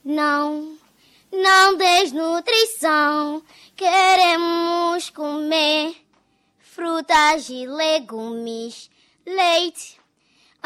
Não desnutrição, queremos comer frutas e legumes, leite,